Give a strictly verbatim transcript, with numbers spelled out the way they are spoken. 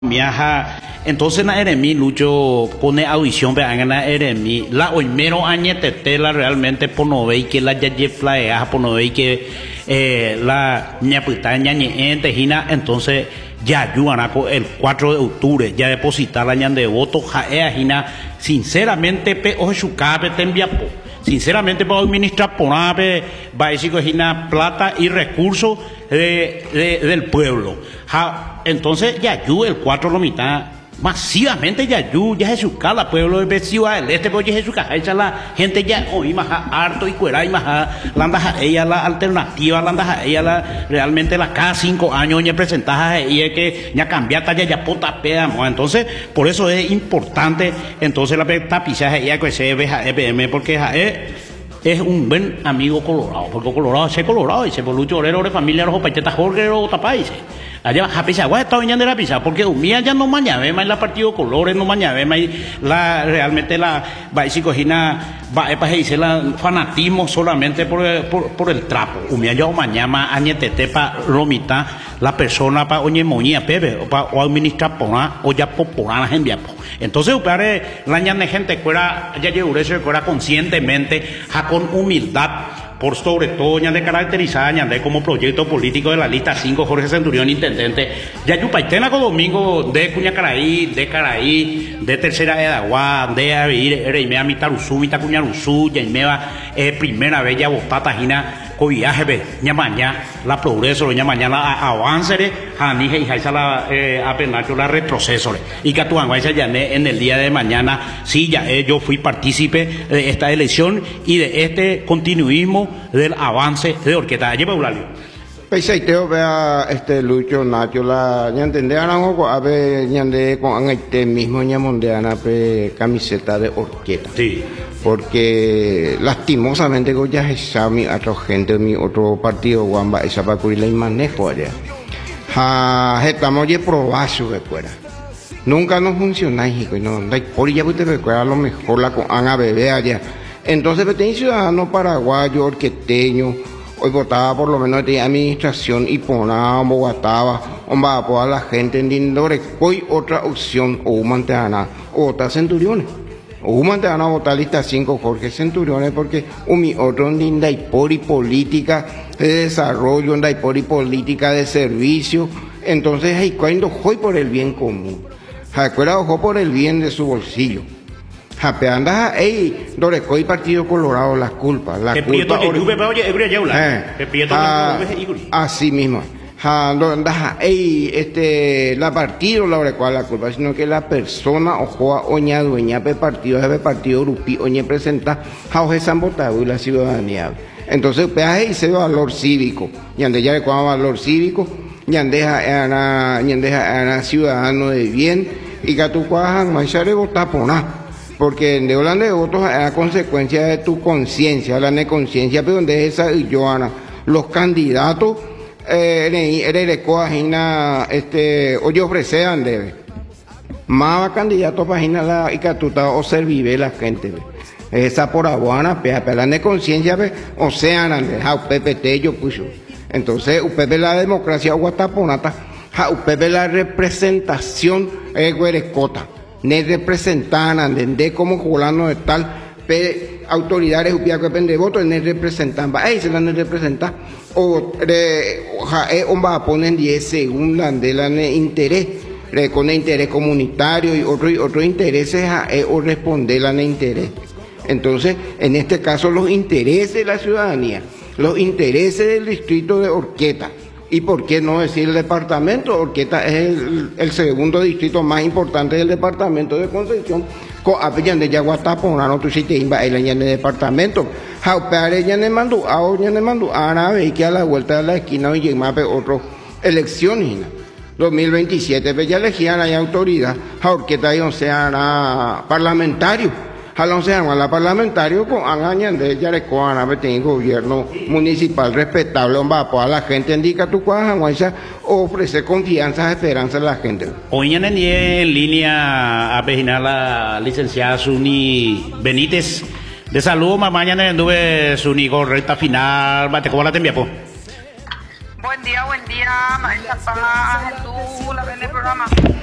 Viaja, entonces na eremi Lucho pone audición vean na eremi la oimero añetetela realmente por no ver que la yayeflaea por no ver que eh, la ñapita ñañeente gina entonces ya ayudan el cuatro de octubre ya depositar la ñan de voto jaea gina sinceramente pe ojucabe tembiapo sinceramente para administrar ponabe va a decir que gina plata y recursos de, de, del pueblo. Ja, entonces Yayu el cuatro lo mitad masivamente Yayu ya Jesús cada pueblo de Ciudad del Este porque Jesús esa la gente ya hoy más harto y cuera y más landa ella la alternativa landa ella la realmente la cada cinco años ya presentada y es que ya cambiata ya ya pota pea entonces por eso es importante entonces la tapizaje ella que se ve a E P M porque es es un buen amigo colorado, porque colorado es colorado, dice, por Lucho Orero de familia rojo pacheta Jorge o tapá, dice. Allá a pisa, guay, está viniendo la pisa, porque mía ya no mañave más la partido colores, no mañave más la realmente la va a decir cojina va a dice la fanatismo solamente por, por, por el trapo. Umía ya mañana añetete pa romita la persona pa oñe moñía pepe o pa o administrar pona o ya popora en viapo. Entonces upare la ñane gente fuera ya llegó eso fuera conscientemente ja con humildad por sobre todo ya de caracterizada ya de como proyecto político de la lista cinco Jorge Centurión intendente ya yupaitena con Domingo de Cuñacaraí de Caraí de Tercera Edagua de Avir Ereimea Mitaruzú Mitacuñaruzú ya meva eh, primera vez ya votata gina viaje ve ñamaña la progreso lo ñamaña avance janije y jaisa la eh, apenacho la retroceso y que tuan ya en el día de mañana sí ya eh, yo fui partícipe de esta elección y de este continuismo del avance de Orqueta lleva Eulalio. Paisaiteo vea este Lucho Nacho la ñandende arango a ver ñande con este mismo ñamondeana pe camiseta de Orqueta. Sí. Porque lastimosamente que ya esa mi otra gente mi otro partido guamba esa para cubrir el manejo allá. Ha estamos ya probazo de fuera. Nunca nos funciona hijo no da por ya usted recuerda a lo mejor la con a bebé allá. Entonces pues ciudadano paraguayo orqueteño hoy votaba por lo menos de administración y ponaba Bogotá o va a la gente en Dindore hoy otra opción o manteana o otras centuriones o manteana votar lista cinco Jorge Centuriones porque un otro en Daipori política de desarrollo en Daipori política de servicio entonces hay cuando hoy por el bien común recuerda ojo por el bien de su bolsillo. Japeanda, ey, Dorecoy Partido Colorado, las culpas, la culpa. Así mismo. Ja, ey, este, la partido, la Dorecoy, la culpa, sino que la persona, ojo, oña, dueña, de partido, de partido, grupi, oña, presenta, ja, oje, San Botado y la ciudadanía. Entonces, peaje y ese valor cívico, y ande ya de cuál valor cívico, y andeja, y andeja, ciudadano de bien, y que tu cuajan, manchare, votar por nada. Porque en de Holanda de votos es a consecuencia de tu conciencia, la de conciencia, pero donde es esa y Joana, los candidatos, eh, eres coagina, este, oye ofrecean debe. Más candidatos para la y catuta o servive la gente, ve. Esa por aguana, pero la de conciencia, o sea, ande, ja, P T yo puso. Entonces, usted la democracia guataponata, ja, usted la representación, es guerecota. Ne representan, de como fulano de tal, pe, autoridades upia que pende voto, ne representan, ahí se la ne representan, o re, jae, omba ponen diez segundos de la ne interés, re, con interés comunitario y otro, y otro intereses, jae, o responder la ne interés. Entonces, en este caso, los intereses de la ciudadanía, los intereses del distrito de Orqueta, y por qué no decir el departamento, Orqueta es el, el segundo distrito más importante del departamento de Concepción, con apeyan de Yaguatapona, no tu sitio imba el año de departamento, jaupeare ya ne mandó, ahora ya ne mandó, ahora ve que a la vuelta de la esquina y llega otro elecciones, dos mil veintisiete, pues ya elegían la autoridad, Orqueta y sea parlamentario. Jalón se llama la parlamentario con añañan de Yarecoana, que tiene gobierno municipal respetable, a la gente indica tu cuaja, ofrece confianza, esperanza a la gente. Hoy en línea a pejinar la licenciada Suni Benítez. De salud, mañana anduve Suni correcta final, bate como la tembiapo. Buen día, buen día, maestra Paz, tú, la ven el programa.